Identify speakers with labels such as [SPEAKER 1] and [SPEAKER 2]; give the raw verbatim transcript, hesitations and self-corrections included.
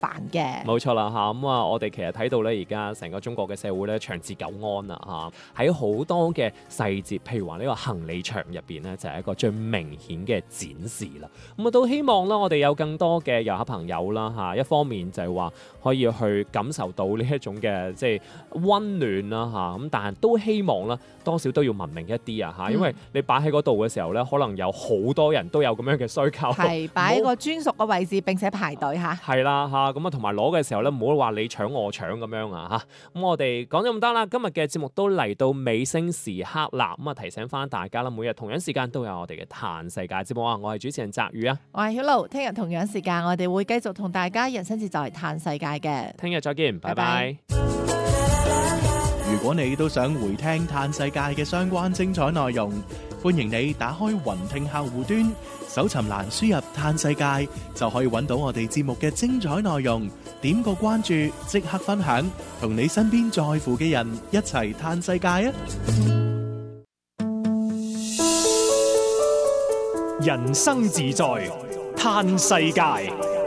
[SPEAKER 1] 煩嘅。
[SPEAKER 2] 冇錯啦嚇，咁啊，我哋其實睇到咧，而家成個中國嘅社會咧，長治久安啊嚇，喺好多嘅細節，譬如話呢個行李牆入邊咧，就係一個最明顯嘅展示啦。咁啊，都希望啦，我哋有更多嘅遊客朋友啦嚇，一方面就係話可以去感受到呢一種嘅即係温暖啦嚇，咁但係都希望啦，多少都要文明一啲啊嚇，因為你擺喺嗰度嘅時候咧，可能有好多人都有咁樣嘅需求，
[SPEAKER 1] 係擺喺個專屬嘅位置並且排隊嚇。
[SPEAKER 2] 係啦嚇，咁啊同埋攞嘅時候咧，唔好話你搶我搶咁樣啊嚇。咁我哋講咗咁多啦，今日嘅節目都嚟到尾聲時刻啦。咁啊提醒翻大家啦，每日同樣時間都有我哋嘅嘆世界節目啊。我係主持人澤宇啊，
[SPEAKER 1] 我係曉露，聽日同樣時間我哋會繼續同大家人生節就係嘆世界嘅。
[SPEAKER 2] 聽日再見，拜拜。
[SPEAKER 3] 如果你都想回聽嘆世界嘅相關精彩內容，歡迎你打開雲聽客戶端，搜尋欄輸入嘆世界，就可以揾到我哋節目嘅精彩內容。點個關注，即刻分享，同你身邊在乎嘅人一齊嘆世界啊！
[SPEAKER 4] 人生自在嘆世界。